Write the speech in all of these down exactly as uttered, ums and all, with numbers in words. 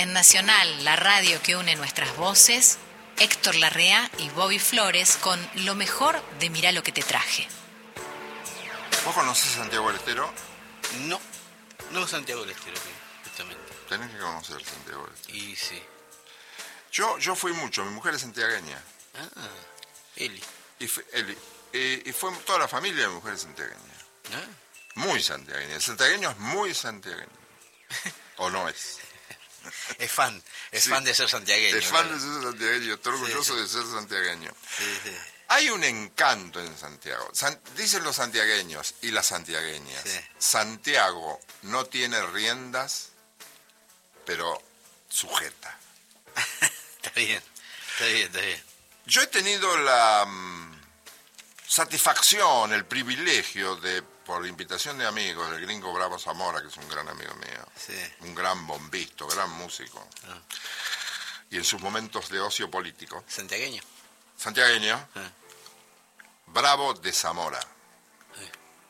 En Nacional, la radio que une nuestras voces, Héctor Larrea y Bobby Flores con lo mejor de Mirá lo que te traje. ¿Vos conocés a Santiago del Estero? No, no Santiago del Estero, justamente. Tenés que conocer Santiago del Estero. Y sí. Yo, yo fui mucho, mi mujer es santiagueña. Ah, Eli. Y fue, Eli, y, y fue toda la familia de mujeres santiagueñas. Ah. Muy santiagueña. El santiagueño es muy santiagueño. ¿O no es? Es fan, es sí. fan de ser santiagueño. Es fan ¿verdad? de ser santiagueño, estoy orgulloso sí, sí. de ser santiagueño. Sí, sí. Hay un encanto en Santiago. San, dicen los santiagueños y las santiagueñas. Sí. Santiago no tiene riendas, pero sujeta. Está bien, está bien, está bien. Yo he tenido la um, satisfacción, el privilegio de, por invitación de amigos, del gringo Bravo Zamora, que es un gran amigo mío, Sí. un gran bombisto, gran músico, Ah. y en sus momentos de ocio político, Santiagueño. santiagueño, Ah. Bravo de Zamora. Sí.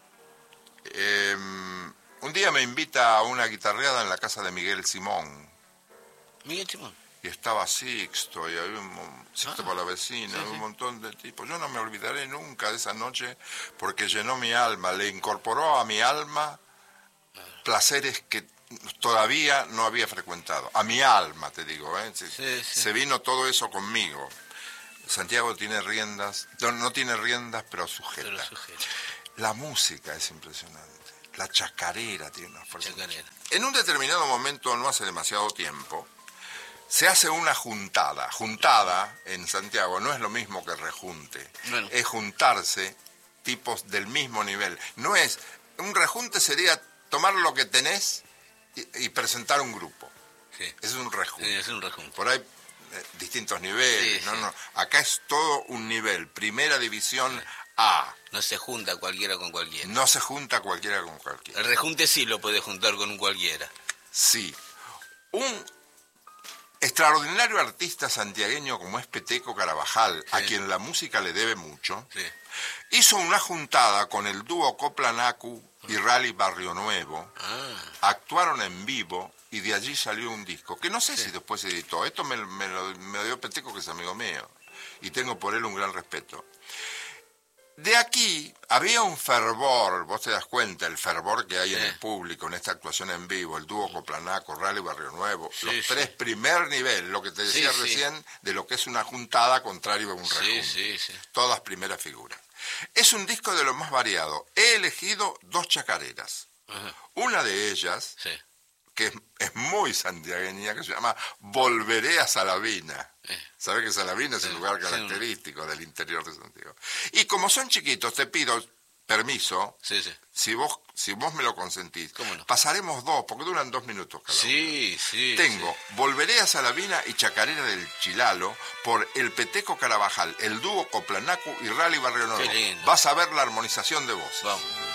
Eh, un día me invita a una guitarreada en la casa de Miguel Simón, Miguel Simón. y estaba Sixto, y había un mon- Sixto Ah, para la vecina, sí, había un sí. montón de tipos. Yo no me olvidaré nunca de esa noche porque llenó mi alma, le incorporó a mi alma placeres que todavía no había frecuentado. A mi alma, te digo, ¿eh? Se, Sí, sí. se vino todo eso conmigo. Santiago tiene riendas, no, no tiene riendas, pero sujeta. Pero sujeta. La música es impresionante. La chacarera tiene una fuerza. Chacarera. En un determinado momento, no hace demasiado tiempo, se hace una juntada. Juntada en Santiago no es lo mismo que rejunte. Bueno. Es juntarse tipos del mismo nivel. No es, un rejunte sería tomar lo que tenés y, y presentar un grupo. Sí. Es un rejunte. Sí, es un rejunte. Por ahí eh, distintos niveles. Sí, no, sí. no. Acá es todo un nivel. Primera división A. No se junta cualquiera con cualquiera. No se junta cualquiera con cualquiera. El rejunte sí lo puede juntar con un cualquiera. Sí. Un extraordinario artista santiagueño como es Peteco Carabajal, Sí. a quien la música le debe mucho, Sí. hizo una juntada con el dúo Coplanacu y Rally Barrio Nuevo. Ah, Actuaron en vivo y de allí salió un disco, que no sé Sí. si después se editó. Esto me, me lo me dio Peteco, que es amigo mío, y tengo por él un gran respeto. De aquí había un fervor, vos te das cuenta, el fervor que hay Sí. en el público, en esta actuación en vivo, el dúo Coplanaco, Rally Barrio Nuevo, Sí, los sí. tres primer nivel, lo que te decía Sí, sí. recién, de lo que es una juntada contrario a un sí, rejunte. sí, sí. Todas primeras figuras. Es un disco de lo más variado. He elegido dos chacareras. Ajá. Una de ellas, Sí. que es, es muy santiagueña, que se llama Volveré a Salavina. Eh. ¿Sabes que Salavina es Sí, el lugar sí. característico del interior de Santiago? Y como son chiquitos, te pido permiso, Sí, sí. si vos, si vos me lo consentís. ¿Cómo no? Pasaremos dos, porque duran dos minutos cada uno. Sí, sí. Tengo sí. Volveré a Salavina y Chacarera del Chilalo por el Peteco Carabajal, el dúo Coplanacu y Rally Barrio Nuevo. Qué lindo. Vas a ver la armonización de voces. Vamos.